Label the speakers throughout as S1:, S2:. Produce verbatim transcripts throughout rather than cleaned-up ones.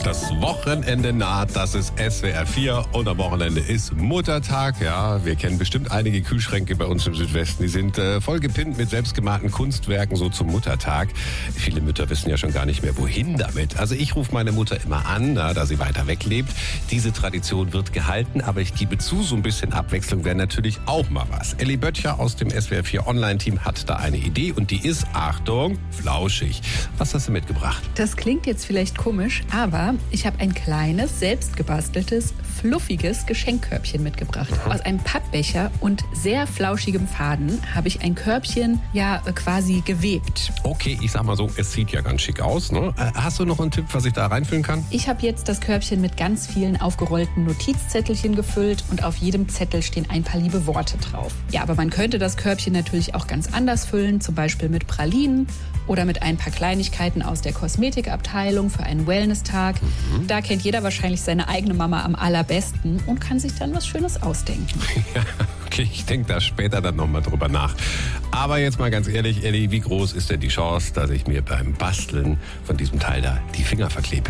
S1: Das Wochenende naht, das ist S W R vier und am Wochenende ist Muttertag. Ja, wir kennen bestimmt einige Kühlschränke bei uns im Südwesten, die sind äh, voll gepinnt mit selbstgemalten Kunstwerken so zum Muttertag. Viele Mütter wissen ja schon gar nicht mehr, wohin damit. Also ich rufe meine Mutter immer an, na, da sie weiter weg lebt. Diese Tradition wird gehalten, aber ich gebe zu, so ein bisschen Abwechslung wäre natürlich auch mal was. Elli Böttcher aus dem S W R vier Online-Team hat da eine Idee und die ist, Achtung, flauschig. Was hast du mitgebracht?
S2: Das klingt jetzt vielleicht komisch, aber ich habe ein kleines, selbstgebasteltes, fluffiges Geschenkkörbchen mitgebracht. Mhm. Aus einem Pappbecher und sehr flauschigem Faden habe ich ein Körbchen ja quasi gewebt.
S1: Okay, ich sag mal so, es sieht ja ganz schick aus, ne? Hast du noch einen Tipp, was ich da reinfüllen kann?
S2: Ich habe jetzt das Körbchen mit ganz vielen aufgerollten Notizzettelchen gefüllt und auf jedem Zettel stehen ein paar liebe Worte drauf. Ja, aber man könnte das Körbchen natürlich auch ganz anders füllen, zum Beispiel mit Pralinen oder mit ein paar Kleinigkeiten aus der Kosmetikabteilung für einen Wellness-Tag. Mhm. Da kennt jeder wahrscheinlich seine eigene Mama am allerbesten und kann sich dann was Schönes ausdenken.
S1: Ja, okay, ich denke da später dann nochmal drüber nach. Aber jetzt mal ganz ehrlich, Elli, wie groß ist denn die Chance, dass ich mir beim Basteln von diesem Teil da die Finger verklebe?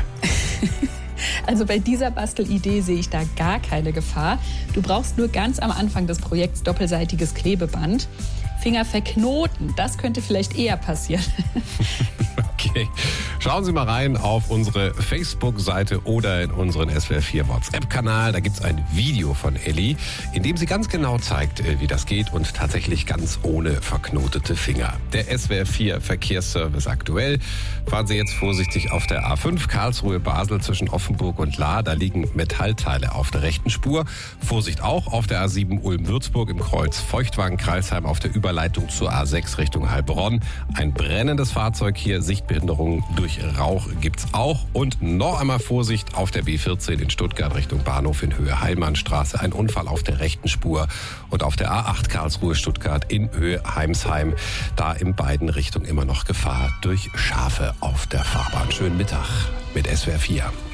S2: Also bei dieser Bastelidee sehe ich da gar keine Gefahr. Du brauchst nur ganz am Anfang des Projekts doppelseitiges Klebeband. Finger verknoten, das könnte vielleicht eher passieren.
S1: Okay, schauen Sie mal rein auf unsere Facebook-Seite oder in unseren S W R vier WhatsApp-Kanal. Da gibt es ein Video von Elli, in dem sie ganz genau zeigt, wie das geht und tatsächlich ganz ohne verknotete Finger. Der S W R vier Verkehrsservice aktuell. Fahren Sie jetzt vorsichtig auf der A fünf Karlsruhe-Basel zwischen Offenburg und Lahr. Da liegen Metallteile auf der rechten Spur. Vorsicht auch auf der A sieben Ulm-Würzburg im Kreuz Feuchtwagen-Kreisheim auf der Überleitung zur A sechs Richtung Heilbronn. Ein brennendes Fahrzeug hier, Sichtbehinderung durch Rauch gibt's auch. Und noch einmal Vorsicht auf der B vierzehn in Stuttgart Richtung Bahnhof in Höhe Heilmannstraße. Ein Unfall auf der rechten Spur. Und auf der A acht Karlsruhe-Stuttgart in Höhe Heimsheim. Da in beiden Richtungen immer noch Gefahr durch Schafe auf der Fahrbahn. Schönen Mittag mit S W R vier.